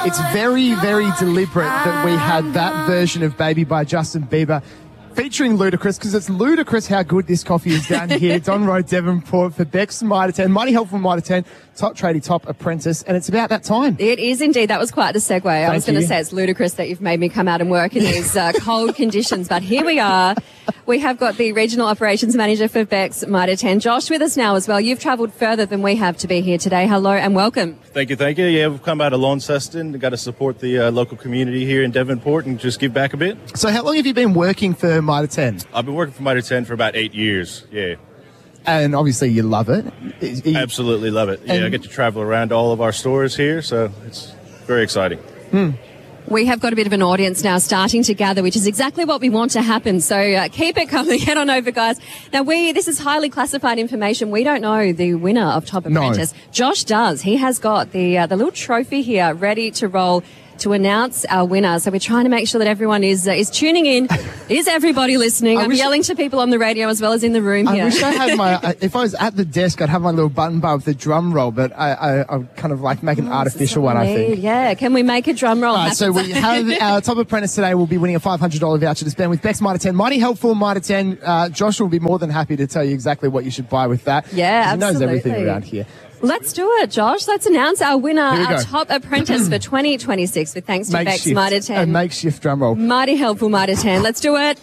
It's very, very deliberate that we had that version of Baby by Justin Bieber featuring Ludacris, because it's ludicrous how good this coffee is down here. Don Road, Devonport, for Beck's Mitre 10. Mighty helpful Mitre 10, top tradie, top apprentice, and it's about that time. It is indeed. That was quite the segue. I was going to say it's ludicrous that you've made me come out and work in these cold conditions, but here we are. We have got the Regional Operations Manager for Beck's Mitre 10, Josh, with us now as well. You've travelled further than we have to be here today. Hello and welcome. Thank you. Yeah, we've come out of Launceston. Got to support the local community here in Devonport and just give back a bit. So how long have you been working for Mitre 10? I've been working for Mitre 10 for about 8 years, yeah. And obviously you love it. Absolutely love it. Yeah, I get to travel around all of our stores here, so it's very exciting. We have got a bit of an audience now starting to gather, which is exactly what we want to happen. So keep it coming. Head on over, guys. Now, this is highly classified information. We don't know the winner of Top Apprentice. No. Josh does. He has got the little trophy here ready to roll to announce our winner. So we're trying to make sure that everyone is tuning in. Is everybody listening? I'm yelling to people on the radio as well as in the room here. I wish I had if I was at the desk, I'd have my little button bar with the drum roll, but I kind of like make an artificial one, I think. Yeah, can we make a drum roll happen? So we have our top apprentice today will be winning a $500 voucher to spend with Beck's Mitre 10. Mighty helpful Mitre 10. Josh will be more than happy to tell you exactly what you should buy with that. Yeah, absolutely. He knows everything around here. Let's do it, Josh. Let's announce our winner, our top apprentice for 2026 with thanks to Beck's Mitre 10. A makeshift drum roll. Mighty helpful Mitre 10. Let's do it.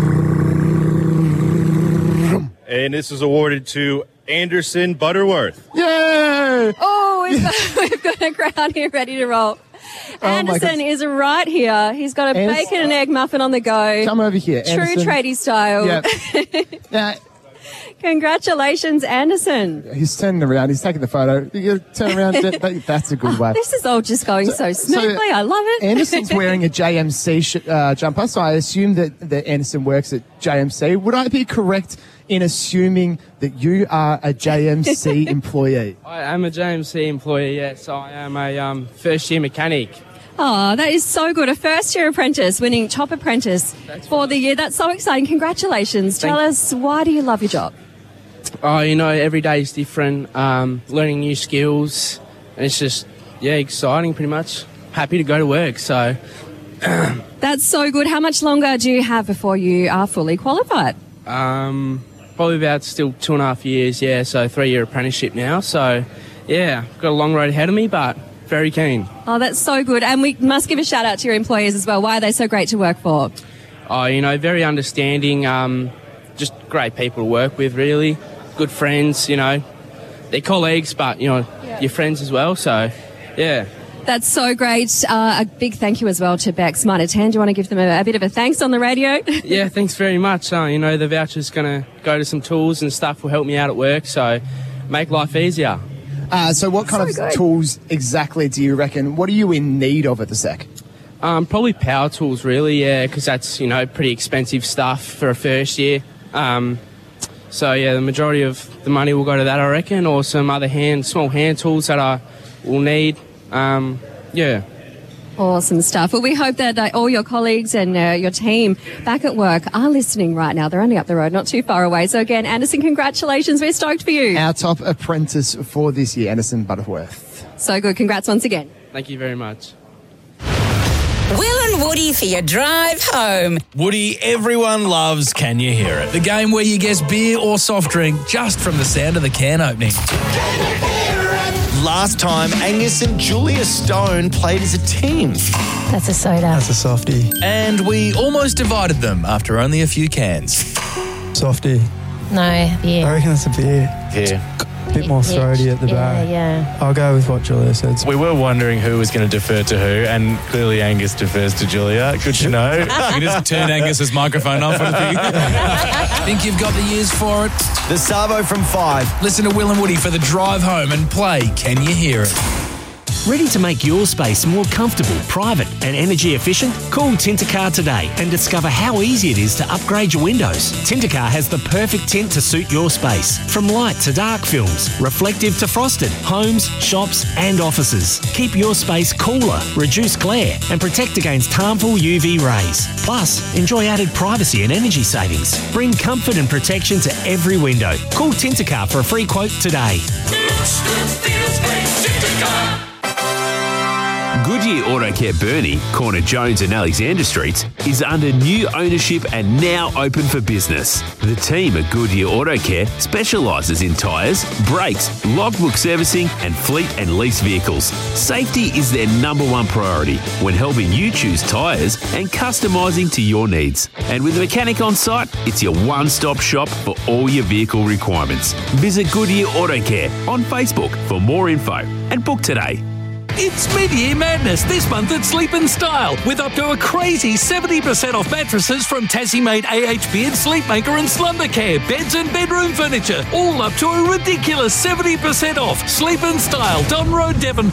And this is awarded to Anderson Butterworth. Yay! Oh, we've got a crowd here ready to roll. Anderson is right here. He's got a bacon and egg muffin on the go. Come over here, Anderson. True tradie style. Yep. Now, congratulations, Anderson. He's turning around. He's taking the photo. You turn around. That's a good way. This is all just going so smoothly. I love it. Anderson's wearing a JMC jumper, so I assume that Anderson works at JMC. Would I be correct in assuming that you are a JMC employee? I am a JMC employee, yes. I am a first-year mechanic. Oh, that is so good. A first-year apprentice winning top apprentice for the year. That's so exciting. Congratulations. Tell us, why do you love your job? Oh, every day is different, learning new skills, and it's just, exciting pretty much. Happy to go to work, so. That's so good. How much longer do you have before you are fully qualified? Probably about still 2.5 years, so 3-year apprenticeship now. So, got a long road ahead of me, but very keen. Oh, that's so good. And we must give a shout out to your employees as well. Why are they so great to work for? Oh, very understanding, just great people to work with, really. Good friends, they're colleagues, but, your friends as well. So, yeah. That's so great. A big thank you as well to Beck's Mitre 10. Do you want to give them a bit of a thanks on the radio? Yeah, thanks very much. The voucher's going to go to some tools and stuff will help me out at work, so make life easier. So what kind of tools exactly do you reckon? What are you in need of at the SEC? Probably power tools, really, because that's, pretty expensive stuff for a first year. So, the majority of the money will go to that, I reckon, or some other small hand tools that I will need. Awesome stuff. Well, we hope that all your colleagues and your team back at work are listening right now. They're only up the road, not too far away. So again, Anderson, congratulations. We're stoked for you. Our top apprentice for this year, Anderson Butterworth. So good. Congrats once again. Thank you very much. Will and Woody for your drive home. Woody, everyone loves Can You Hear It? The game where you guess beer or soft drink just from the sound of the can opening. Last time, Angus and Julia Stone played as a team. That's a soda. That's a softie. And we almost divided them after only a few cans. Softie. No, beer. I reckon that's a beer. Yeah. A bit more throaty at the back. Yeah. I'll go with what Julia said. We were wondering who was going to defer to who, and clearly Angus defers to Julia. Good to know. You can just turn Angus's microphone off. Think you've got the years for it? The Savo from 5. Listen to Will and Woody for the drive home and play Can You Hear It? Ready to make your space more comfortable, private and energy efficient? Call Tintercar today and discover how easy it is to upgrade your windows. Tintercar has the perfect tint to suit your space. From light to dark films, reflective to frosted, homes, shops and offices. Keep your space cooler, reduce glare and protect against harmful UV rays. Plus, enjoy added privacy and energy savings. Bring comfort and protection to every window. Call Tintercar for a free quote today. Goodyear Auto Care Burnie, corner Jones and Alexander Streets, is under new ownership and now open for business. The team at Goodyear Auto Care specialises in tyres, brakes, logbook servicing and fleet and lease vehicles. Safety is their number one priority when helping you choose tyres and customising to your needs. And with a mechanic on site, it's your one-stop shop for all your vehicle requirements. Visit Goodyear Auto Care on Facebook for more info and book today. It's mid-year madness this month at Sleep in Style with up to a crazy 70% off mattresses from Tassie-made AHP and Sleepmaker and Slumbercare, beds and bedroom furniture, all up to a ridiculous 70% off. Sleep in Style, Don Road, Devon.